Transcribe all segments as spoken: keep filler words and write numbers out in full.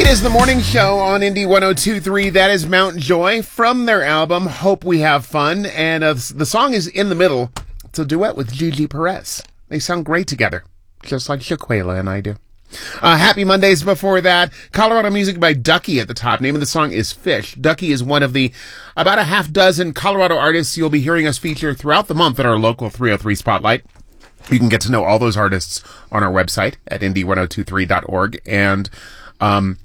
It is the morning show on Indie one oh two point three. That is Mount Joy from their album, Hope We Have Fun. And uh, the song is In the Middle. It's a duet with Gigi Perez. They sound great together, just like Shaquela and I do. Uh, happy Mondays before that. Colorado music by Ducky at the top. Name of the song is Fish. Ducky is one of the about a half dozen Colorado artists you'll be hearing us feature throughout the month in our local three oh three Spotlight. You can get to know all those artists on our website at indie one oh two three dot org. And um,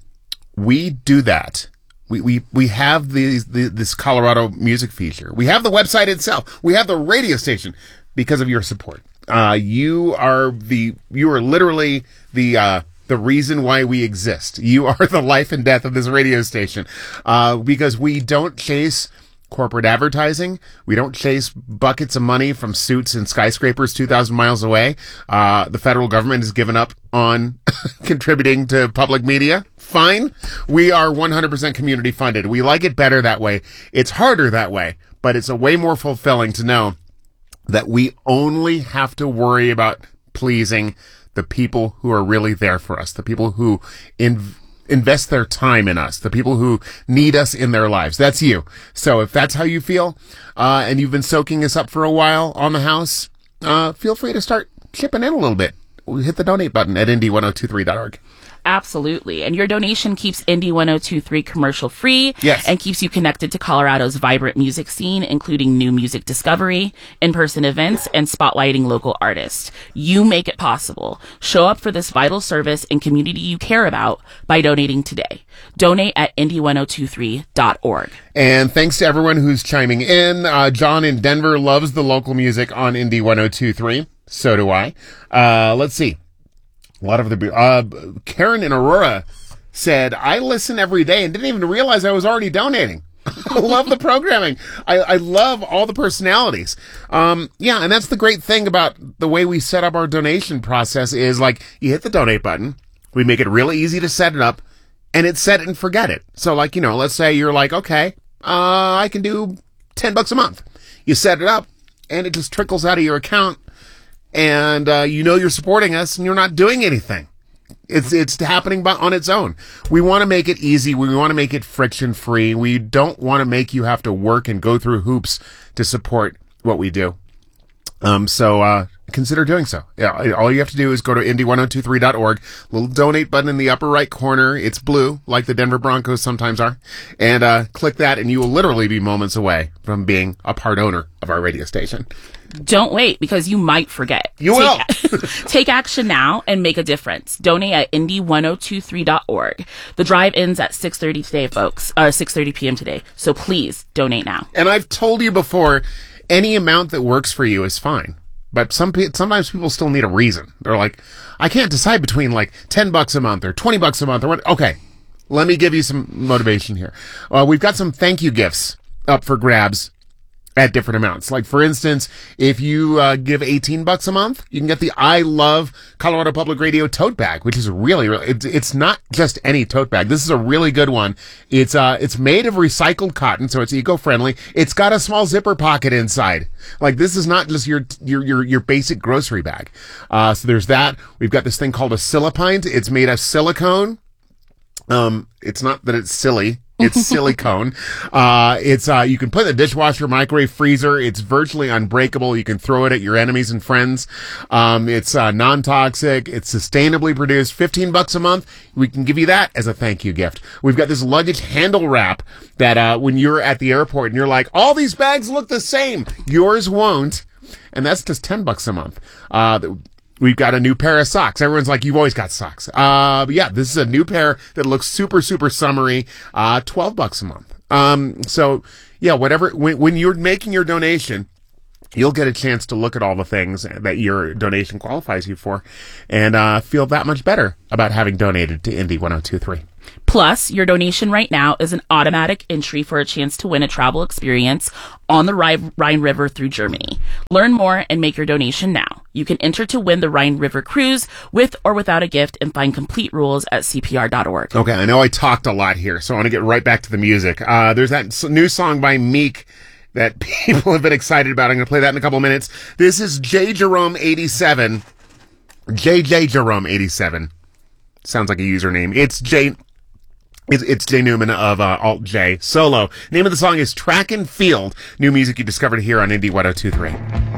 we do that. We we we have these the, this Colorado music feature. We have the website itself. We have the radio station because of your support. Uh, you are the you are literally the uh, the reason why we exist. You are the life and death of this radio station, uh, because we don't chase corporate advertising. We don't chase buckets of money from suits and skyscrapers two thousand miles away. Uh, the federal government has given up on contributing to public media. Fine. We are one hundred percent community funded. We like it better that way. It's harder that way, but it's a way more fulfilling to know that we only have to worry about pleasing the people who are really there for us, the people who in, invest their time in us, the people who need us in their lives. That's you. So if that's how you feel, uh, and you've been soaking us up for a while on the house, uh, feel free to start chipping in a little bit. Hit the donate button at indie one oh two three dot org. Absolutely. And your donation keeps Indie one oh two point three commercial free. Yes. And keeps you connected to Colorado's vibrant music scene, including new music discovery, in-person events, and spotlighting local artists. You make it possible. Show up for this vital service and community you care about by donating today. Donate at indie one oh two three dot org. And thanks to everyone who's chiming in. Uh, John in Denver loves the local music on Indie one oh two point three. So do I. Uh, let's see. A lot of the, uh, Karen in Aurora said, I listen every day and didn't even realize I was already donating. I love the programming. I, I love all the personalities. Um, yeah, and that's the great thing about the way we set up our donation process is like, you hit the donate button. We make it really easy to set it up and it's set it and forget it. So like, you know, let's say you're like, okay, uh, I can do ten bucks a month. You set it up and it just trickles out of your account. And, uh, you know, you're supporting us and you're not doing anything. It's, it's happening by, on its own. We want to make it easy. We want to make it friction free. We don't want to make you have to work and go through hoops to support what we do. Um, so, uh, consider doing so. Yeah. All you have to do is go to indie one oh two three dot org, little donate button in the upper right corner. It's blue, like the Denver Broncos sometimes are. And, uh, click that and you will literally be moments away from being a part owner of our radio station. Don't wait, because you might forget. You will. Take, take action now and make a difference. Donate at indie one oh two three dot org. The drive ends at six thirty today, folks. Uh, six thirty p.m. today. So please donate now. And I've told you before, any amount that works for you is fine. But some pe- sometimes people still need a reason. They're like, I can't decide between like ten bucks a month or twenty bucks a month or what. Okay, let me give you some motivation here. Uh, we've got some thank you gifts up for grabs at different amounts. Like, for instance, if you uh, give eighteen bucks a month, you can get the I Love Colorado Public Radio tote bag, which is really, really, it's, it's not just any tote bag. This is a really good one. It's, uh, it's made of recycled cotton, so it's eco-friendly. It's got a small zipper pocket inside. Like, this is not just your, your, your, your basic grocery bag. Uh, so there's that. We've got this thing called a Silipint. It's made of silicone. Um, it's not that it's silly. It's silicone. Uh, it's, uh, you can put it in the dishwasher, microwave, freezer. It's virtually unbreakable. You can throw it at your enemies and friends. Um, it's, uh, non-toxic. It's sustainably produced. fifteen bucks a month. We can give you that as a thank you gift. We've got this luggage handle wrap that, uh, when you're at the airport and you're like, all these bags look the same. Yours won't. And that's just ten bucks a month. Uh, We've got a new pair of socks. Everyone's like, you've always got socks. Uh, but yeah, this is a new pair that looks super, super summery. Uh, twelve bucks a month. Um, so yeah, whatever, when, when you're making your donation, you'll get a chance to look at all the things that your donation qualifies you for and, uh, feel that much better about having donated to Indie one oh two point three. Plus, your donation right now is an automatic entry for a chance to win a travel experience on the Rhine River through Germany. Learn more and make your donation now. You can enter to win the Rhine River cruise with or without a gift and find complete rules at c p r dot org. Okay, I know I talked a lot here, so I want to get right back to the music. Uh, there's that new song by Meek that people have been excited about. I'm going to play that in a couple of minutes. This is J Jerome eighty-seven. J J Jerome eighty-seven. Sounds like a username. It's J... It's, it's Jay Newman of uh, Alt J Solo. Name of the song is Track and Field. New music you discovered here on Indie one oh two three.